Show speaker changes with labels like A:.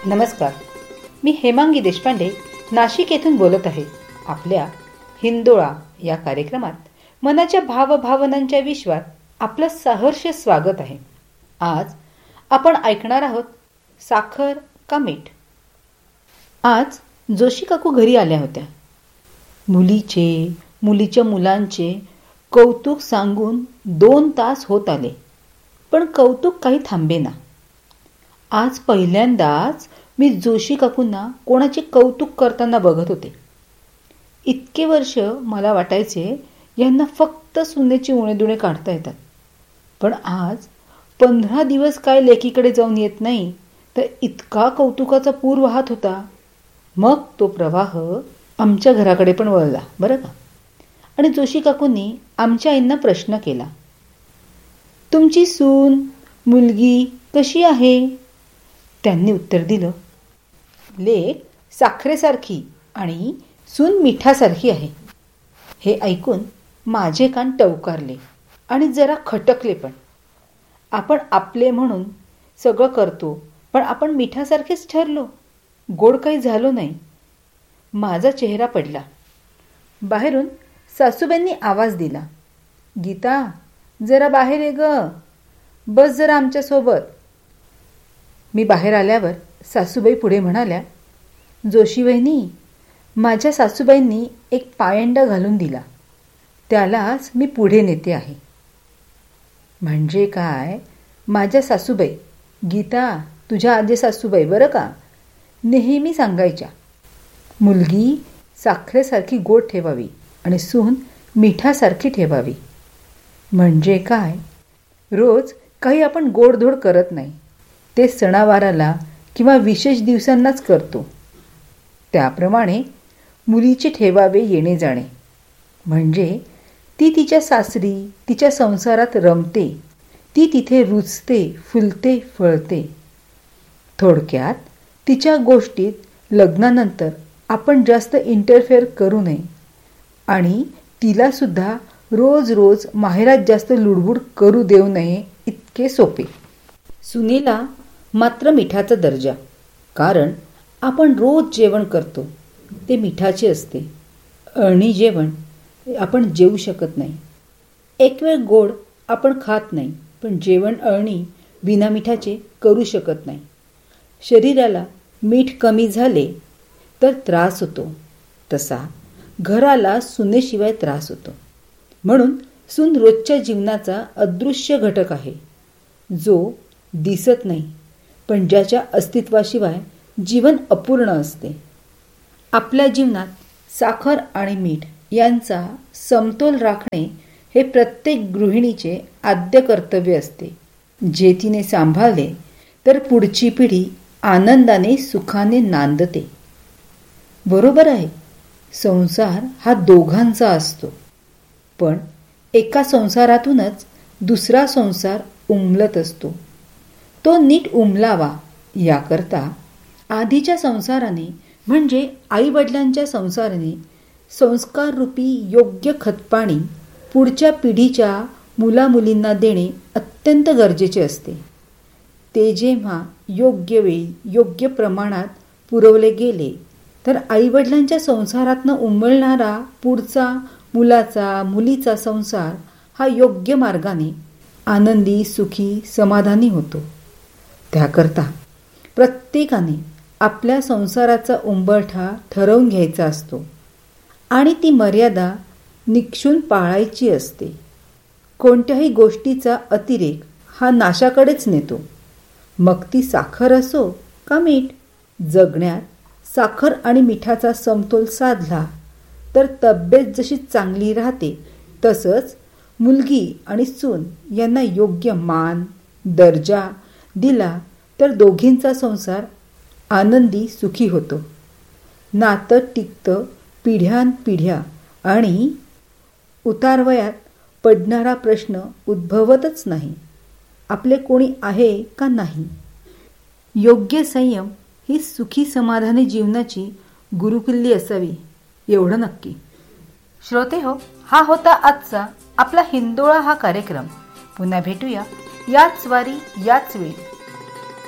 A: नमस्कार. मी हेमांगी देशपांडे नाशिक येथून बोलत आहे. आपल्या हिंदोळा या कार्यक्रमात मनाच्या भावभावनांच्या विश्वात आपलं सहर्ष स्वागत आहे. आज आपण ऐकणार आहोत साखर का मीठ. आज जोशी काकू घरी आल्या होत्या. मुलीच्या मुलांचे कौतुक सांगून 2 तास होत आले, पण कौतुक काही थांबेना. आज पहिल्यांदाच मी जोशी काकूंना कोणाचे कौतुक करताना बघत होते. इतके वर्ष मला वाटायचे यांना फक्त सुनेची उणेदुणे काढता येतात, पण आज 15 दिवस काय लेकीकडे जाऊन येत नाही तर इतका कौतुकाचा पूर वाहत होता. मग तो प्रवाह आमच्या घराकडे पण वळला बरं का. आणि जोशी काकूंनी आमच्या आईंना प्रश्न केला, तुमची सून मुलगी कशी आहे? त्यांनी उत्तर दिलं, लेक साखरेसारखी आणि सून मिठासारखी आहे. हे ऐकून माझे कान टवकारले आणि जरा खटकले पण. आपण आपले म्हणून सगळं करतो, पण आपण मिठासारखेच ठरलो, गोड काही झालो नाही. माझा चेहरा पडला. बाहेरून सासूबाईंनी आवाज दिला, गीता जरा बाहेर ये ग, बस जरा आमच्यासोबत. मी बाहेर आल्यावर सासूबाई पुढे म्हणाल्या, जोशी वहिनी, माझ्या सासूबाईंनी एक पायंडा घालून दिला, त्यालाच मी पुढे नेते आहे. म्हणजे काय, माझ्या सासूबाई, गीता तुझ्या आजी सासूबाई बरं का, नेहमी सांगायच्या, मुलगी साखरेसारखी गोड ठेवावी आणि सून मिठासारखी ठेवावी. म्हणजे काय, रोज काही आपण गोडधोड करत नाही, ते सणावाराला किंवा विशेष दिवसांनाच करतो. त्याप्रमाणे मुलीचे ठेवावे येणे जाणे, म्हणजे ती तिच्या सासरी तिच्या संसारात रमते, ती तिथे रुजते, फुलते, फळते. थोडक्यात तिच्या गोष्टीत लग्नानंतर आपण जास्त इंटरफेअर करू नये आणि तिलासुद्धा रोज रोज माहेरात जास्त लुडबुड करू देऊ नये, इतके सोपे. सुनेला मात्र मिठाचा दर्जा, कारण आपण रोज जेवण करतो ते मिठाचे असते. अळणी जेवण आपण जेवू शकत नाही. एक वेळ गोड आपण खात नाही, पण जेवण अळणी बिना मिठाचे करू शकत नाही. शरीराला मीठ कमी झाले तर त्रास होतो, तसा घराला सुनेशिवाय त्रास होतो. म्हणून सून रोजच्या जीवनाचा अदृश्य घटक आहे, जो दिसत नाही पण ज्याच्या अस्तित्वाशिवाय जीवन अपूर्ण असते. आपल्या जीवनात साखर आणि मीठ यांचा समतोल राखणे हे प्रत्येक गृहिणीचे आद्य कर्तव्य असते. जे तिने सांभाळले तर पुढची पिढी आनंदाने सुखाने नांदते. बरोबर आहे, संसार हा दोघांचा असतो, पण एका संसारातूनच दुसरा संसार उमलत असतो. तो नीट उमलावा याकरता आधीच्या संसाराने म्हणजे आईवडिलांच्या संसाराने संस्काररूपी योग्य खतपाणी पुढच्या पिढीच्या मुलामुलींना देणे अत्यंत गरजेचे असते. ते जेव्हा योग्य वेळी योग्य प्रमाणात पुरवले गेले तर आईवडिलांच्या संसारातनं उमलणारा पुढचा मुलाचा मुलीचा संसार हा योग्य मार्गाने आनंदी सुखी समाधानी होतो. त्याकरता प्रत्येकाने आपल्या संसाराचा उंबरठा ठरवून घ्यायचा असतो आणि ती मर्यादा निक्षून पाळायची असते. कोणत्याही गोष्टीचा अतिरेक हा नाशाकडेच नेतो. मग ती साखर असो का मीठ. जगण्यात साखर आणि मिठाचा समतोल साधला तर तब्येत जशी चांगली राहते, तसंच मुलगी आणि सून यांना योग्य मान दर्जा दिला तर दोघींचा संसार आनंदी सुखी होतो. नातं टिकतं पिढ्यानपिढ्या आणि उतारवयात पडणारा प्रश्न उद्भवतच नाही, आपले कोणी आहे का नाही. योग्य संयम ही सुखी समाधानी जीवनाची गुरुकिल्ली असावी, एवढं नक्की. श्रोते हो, हा होता आजचा आपला हिंदोळा हा कार्यक्रम. पुन्हा भेटूया याच वारी याच वेळी.